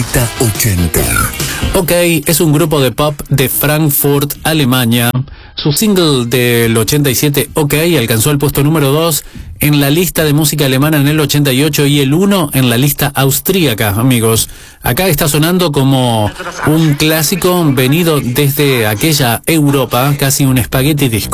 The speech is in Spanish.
Z80. OK es un grupo de pop de Frankfurt, Alemania. Su single del 87, OK, alcanzó el puesto número 2 en la lista de música alemana en el 88 y el 1 en la lista austríaca, amigos. Acá está sonando como un clásico venido desde aquella Europa, casi un spaghetti disco.